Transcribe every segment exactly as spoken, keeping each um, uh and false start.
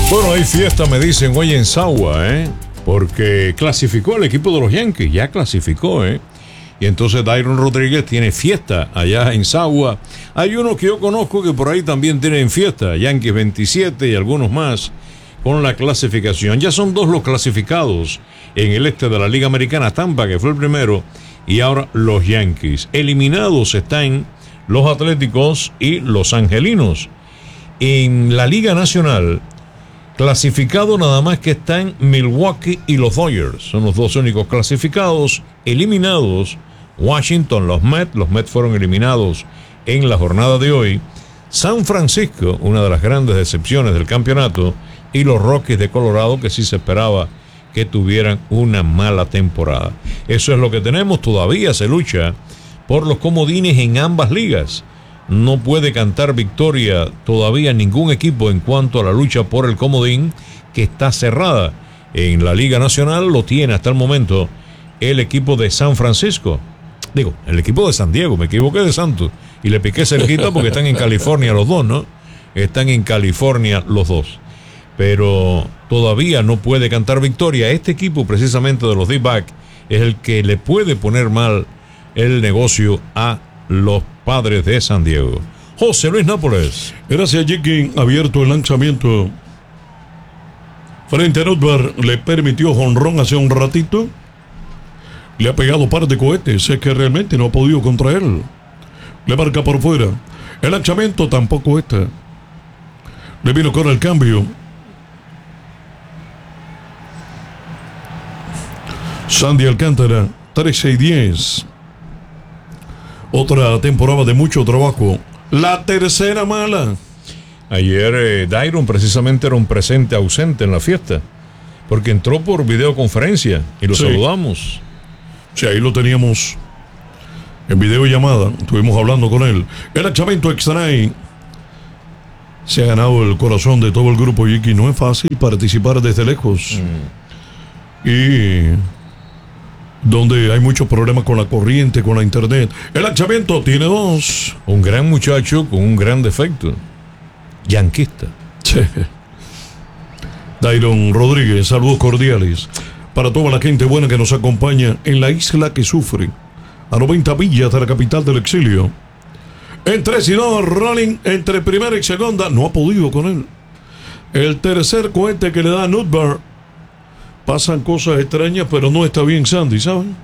Bueno, hay fiesta, me dicen, hoy en Sagua, ¿eh? Porque clasificó el equipo de los Yankees, ya clasificó, ¿eh? Y entonces Dairon Rodríguez tiene fiesta allá en Sagua. Hay unos que yo conozco que por ahí también tienen fiesta, Yankees veintisiete y algunos más, con la clasificación. Ya son dos los clasificados en el este de la Liga Americana, Tampa, que fue el primero, y ahora los Yankees. Eliminados están los Atléticos y los Angelinos. En la Liga Nacional, clasificado nada más que están Milwaukee y los Dodgers. Son los dos únicos clasificados. Eliminados, Washington, los Mets. Los Mets fueron eliminados en la jornada de hoy. San Francisco, una de las grandes decepciones del campeonato. Y los Rockies de Colorado, que sí se esperaba que tuvieran una mala temporada. Eso es lo que tenemos. Todavía se lucha por los comodines en ambas ligas. No puede cantar victoria todavía ningún equipo en cuanto a la lucha por el comodín, que está cerrada. En la Liga Nacional lo tiene hasta el momento el equipo de San Francisco. Digo, el equipo de San Diego, me equivoqué de Santos y le piqué cerquita porque están en California los dos, ¿no? Están en California los dos. Pero todavía no puede cantar victoria. Este equipo precisamente de los D-Backs es el que le puede poner mal el negocio a los Padres de San Diego. José Luis Nápoles. Gracias, Jiki. Abierto el lanzamiento frente a Nutbar, le permitió jonrón hace un ratito. Le ha pegado par de cohetes, es que realmente no ha podido contra él. Le marca por fuera. El lanzamiento tampoco está. Le vino con el cambio. Sandy Alcántara, trece y diez. Otra temporada de mucho trabajo. La tercera mala. Ayer eh, Dairon precisamente era un presente ausente en la fiesta, porque entró por videoconferencia y lo sí. saludamos. Sí, ahí lo teníamos en videollamada. Estuvimos hablando con él. El lanzamiento extra. Se ha ganado el corazón de todo el grupo, Yiki. No es fácil participar desde lejos. Mm. Y donde hay muchos problemas con la corriente, con la internet. El lanzamiento tiene dos. Un gran muchacho con un gran defecto. Yanquista. Sí. Dairon Rodríguez, saludos cordiales para toda la gente buena que nos acompaña en la isla que sufre, a noventa millas de la capital del exilio. En tres y dos, rolling entre primera y segunda. No ha podido con él. El tercer cohete que le da a Nutbar. Pasan cosas extrañas, pero no está bien Sandy, ¿saben?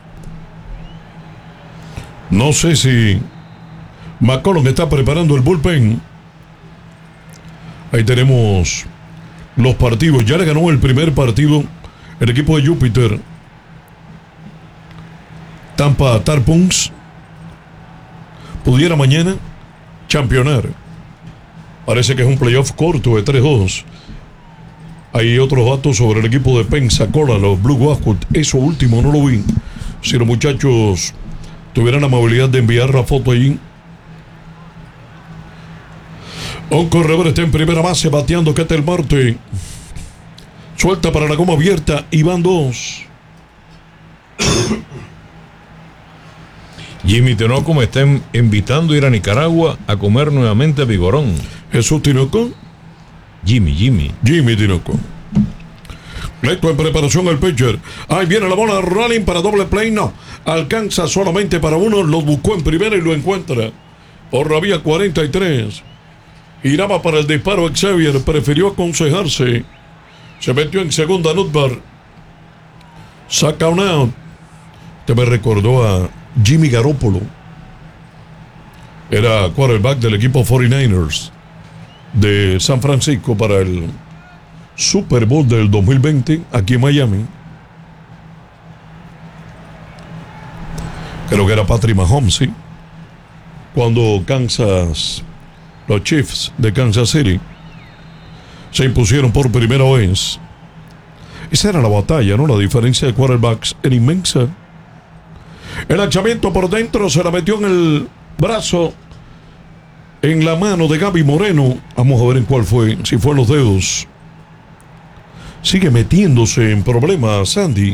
No sé si McCollum está preparando el bullpen. Ahí tenemos los partidos. Ya le ganó el primer partido el equipo de Júpiter. Tampa Tarpons pudiera mañana championar. Parece que es un playoff corto de tres dos. Hay otros datos sobre el equipo de Pensacola, los Blue Washington. Eso último no lo vi. Si los muchachos tuvieran la amabilidad de enviar la foto allí. Un corredor está en primera base bateando Ketel Marte. Suelta para la goma abierta y van dos. Jimmy Tinoco me está invitando a ir a Nicaragua a comer nuevamente vigorón. Jesús Tinoco. Jimmy, Jimmy. Jimmy Tinoco. Listo en preparación el pitcher. Ahí viene la bola rolling para doble play. No. Alcanza solamente para uno. Lo buscó en primera y lo encuentra. Por la vía cuarenta y tres. Giraba para el disparo Xavier. Prefirió aconsejarse. Se metió en segunda Nutbar. Saca un out. Te me recordó a Jimmy Garoppolo. Era quarterback del equipo cuarenta y nueve ers de San Francisco para el Super Bowl del dos mil veinte aquí en Miami. Creo que era Patrick Mahomes, ¿sí? Cuando Kansas, los Chiefs de Kansas City se impusieron por primera vez. Esa era la batalla, ¿no? La diferencia de quarterbacks era inmensa. El lanzamiento por dentro se la metió en el brazo, en la mano de Gaby Moreno. Vamos a ver en cuál fue, si fue en los dedos. Sigue metiéndose en problemas Sandy.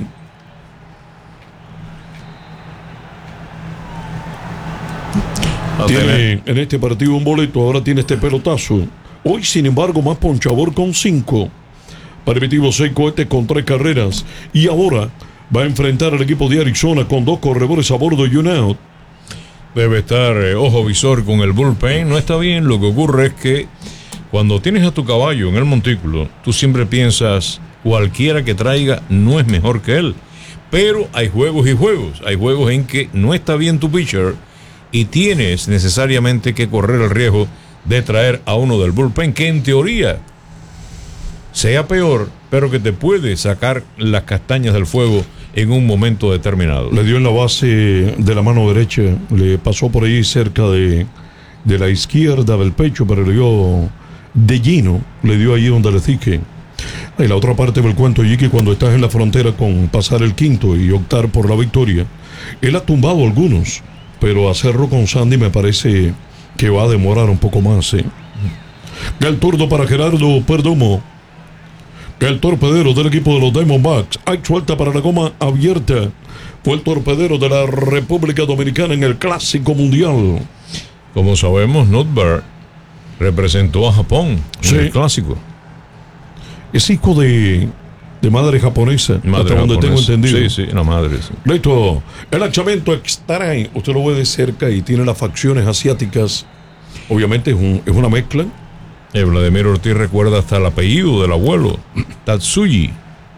Tiene en este partido un boleto, ahora tiene este pelotazo. Hoy, sin embargo, más ponchador con cinco. Permitivo seis cohetes con tres carreras. Y ahora va a enfrentar al equipo de Arizona con dos corredores a bordo y un out. Debe estar eh, ojo visor con el bullpen. No está bien. Lo que ocurre es que cuando tienes a tu caballo en el montículo, tú siempre piensas, cualquiera que traiga no es mejor que él. Pero hay juegos y juegos. Hay juegos en que no está bien tu pitcher y tienes necesariamente que correr el riesgo de traer a uno del bullpen que en teoría sea peor, pero que te puede sacar las castañas del fuego en un momento determinado. Le dio en la base de la mano derecha, le pasó por ahí cerca de, de la izquierda del pecho, pero le dio de lleno, le dio ahí donde le dije. Y la otra parte del cuento, y que cuando estás en la frontera con pasar el quinto y optar por la victoria, él ha tumbado algunos, pero hacerlo con Sandy me parece que va a demorar un poco más. ¿eh? El turno para Gerardo Perdomo, el torpedero del equipo de los Diamondbacks. Hay suelta para la goma abierta. Fue el torpedero de la República Dominicana en el Clásico Mundial. Como sabemos, Notberg representó a Japón en sí. el Clásico. Es hijo de, de madre japonesa, Madre hasta donde tengo japonesa. entendido. Sí, sí, la madre. Sí. Listo. El lanzamiento extrae. Usted lo ve de cerca y tiene las facciones asiáticas. Obviamente es, un, es una mezcla. Eh, Vladimir Ortiz recuerda hasta el apellido del abuelo, Tatsuji.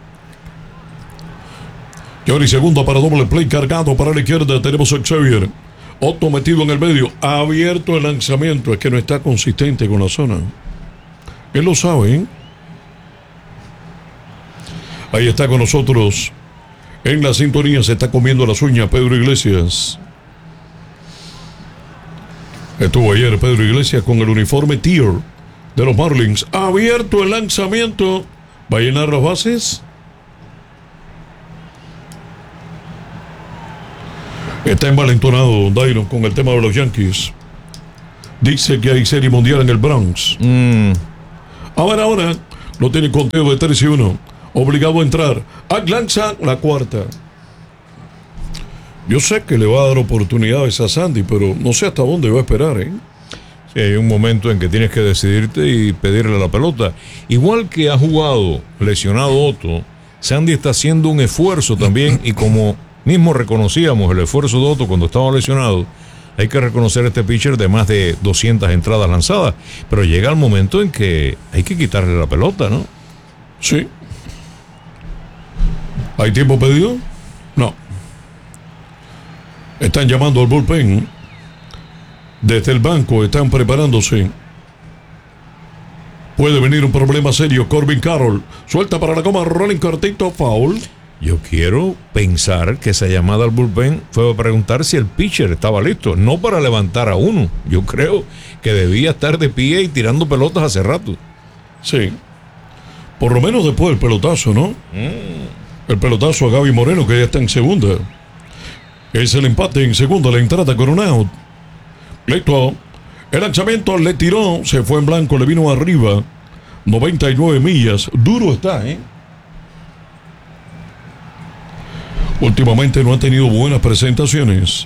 Y ahora y segundo para doble play cargado para la izquierda. Tenemos a Xavier. Otto metido en el medio. Abierto el lanzamiento. Es que no está consistente con la zona. Él lo sabe, ¿eh? Ahí está con nosotros. En la sintonía se está comiendo las uñas Pedro Iglesias. Estuvo ayer Pedro Iglesias con el uniforme Tier de los Marlins. Abierto el lanzamiento. ¿Va a llenar las bases? Está envalentonado Dairon con el tema de los Yankees. Dice que hay serie mundial en el Bronx. Mm. A ver ahora. Lo tiene conteo de tres y uno. Obligado a entrar. Lanza la cuarta. Yo sé que le va a dar oportunidades a Sandy, pero no sé hasta dónde va a esperar, ¿eh? Sí, hay un momento en que tienes que decidirte y pedirle la pelota. Igual que ha jugado lesionado Otto, Sandy está haciendo un esfuerzo también, y como mismo reconocíamos el esfuerzo de Otto cuando estaba lesionado, hay que reconocer a este pitcher de más de doscientas entradas lanzadas, pero llega el momento en que hay que quitarle la pelota, ¿no? Sí. ¿Hay tiempo pedido? No. Están llamando al bullpen. Desde el banco están preparándose. Puede venir un problema serio. Corbin Carroll suelta para la goma. Rolling cortito, foul. Yo quiero pensar que esa llamada al bullpen fue para preguntar si el pitcher estaba listo, no para levantar a uno. Yo creo que debía estar de pie y tirando pelotas hace rato. Sí. Por lo menos después del pelotazo, ¿no? Mm. El pelotazo a Gaby Moreno, que ya está en segunda. Es el empate en segunda, la entrada con un out. Listo. El lanzamiento le tiró, se fue en blanco, le vino arriba. noventa y nueve millas. Duro está, ¿eh? Últimamente no ha tenido buenas presentaciones.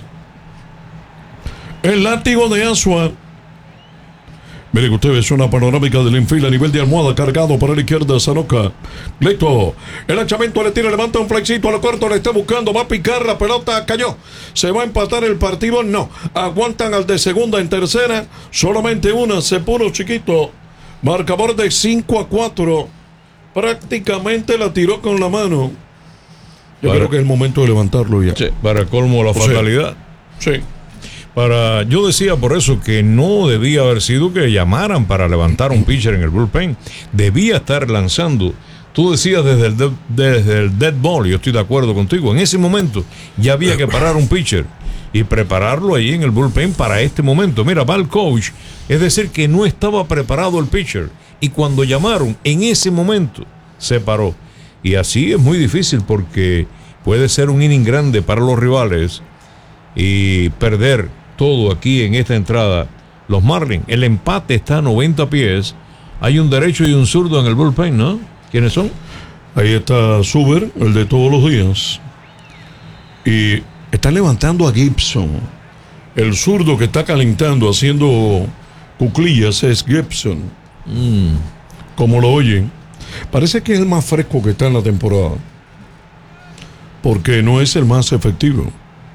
El látigo de Asua. Miren ustedes, es una panorámica del infield a nivel de almohada, cargado para la izquierda, Sanoka. Listo. El lanzamiento le tira, levanta un flexito a lo corto, le está buscando, va a picar, la pelota cayó. ¿Se va a empatar el partido? No. Aguantan al de segunda en tercera, solamente una, se puso chiquito. Marcador de cinco a cuatro. Prácticamente la tiró con la mano. Yo para, creo que es el momento de levantarlo ya. Sí, para colmo la fatalidad. Sí. Para, yo decía por eso que no debía haber sido que llamaran para levantar un pitcher en el bullpen. Debía estar lanzando. Tú decías desde el, de, desde el dead ball, yo estoy de acuerdo contigo. En ese momento ya había que parar un pitcher y prepararlo ahí en el bullpen para este momento. Mira, va el coach. Es decir, que no estaba preparado el pitcher. Y cuando llamaron, en ese momento se paró. Y así es muy difícil porque puede ser un inning grande para los rivales y perder todo aquí en esta entrada. Los Marlins, el empate está a noventa pies. Hay un derecho y un zurdo en el bullpen, ¿no? ¿Quiénes son? Ahí está Suber, el de todos los días. Y están levantando a Gibson. El zurdo que está calentando, haciendo cuclillas, es Gibson. Mm. Como lo oyen, parece que es el más fresco que está en la temporada, porque no es el más efectivo.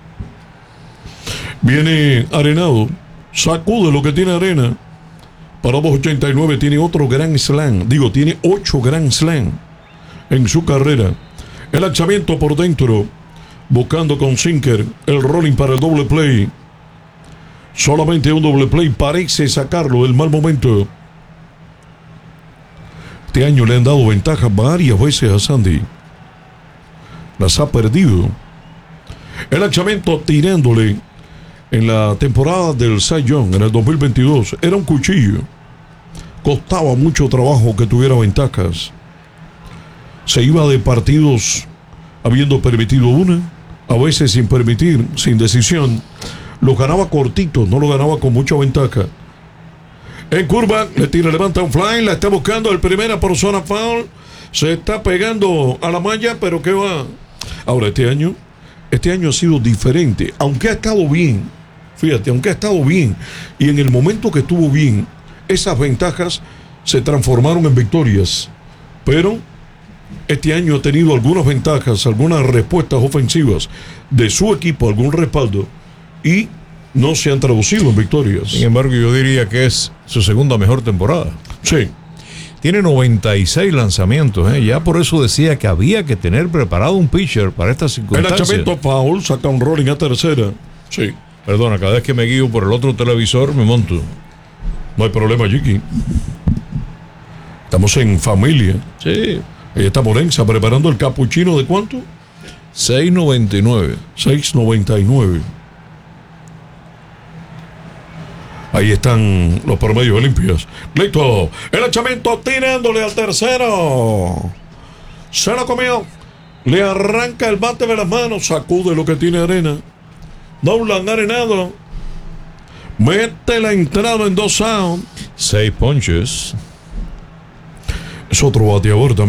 Viene Arenado, sacude lo que tiene Arena. Para dos ochenta y nueve tiene otro Grand Slam. Digo, tiene ocho Grand Slam en su carrera. El lanzamiento por dentro, buscando con sinker el rolling para el doble play. Solamente un doble play parece sacarlo del mal momento. Este año le han dado ventaja varias veces a Sandy. Las ha perdido. El lanzamiento tirándole en la temporada del Cy Young en el dos mil veintidós era un cuchillo. Costaba mucho trabajo que tuviera ventajas. Se iba de partidos habiendo permitido una, a veces sin permitir, sin decisión. Lo ganaba cortito, no lo ganaba con mucha ventaja. En curva, le tira, levanta un fly, la está buscando el primera por zona foul. Se está pegando a la malla, pero ¿qué va? Ahora, este año, este año ha sido diferente, aunque ha estado bien. Fíjate, aunque ha estado bien, y en el momento que estuvo bien, esas ventajas se transformaron en victorias. Pero este año ha tenido algunas ventajas, algunas respuestas ofensivas de su equipo, algún respaldo, y no se han traducido en victorias. Sin embargo, yo diría que es su segunda mejor temporada. Sí. Tiene noventa y seis lanzamientos, ¿eh? Ya por eso decía que había que tener preparado un pitcher para estas El circunstancias. lanzamiento foul, saca un rolling a tercera. Sí. Perdona, cada vez que me guío por el otro televisor me monto. No hay problema, Jiki. Estamos en familia. Sí. Ahí está Morenza preparando el capuchino de ¿cuánto? seis noventa y nueve. seis noventa y nueve. Ahí están los promedios limpios. Listo. El lanzamiento tirándole al tercero. Se lo comió. Le arranca el bate de las manos. Sacude lo que tiene Arena. Nolan Arenado. Mete la entrada en dos outs. Seis ponches. Es otro bateador también.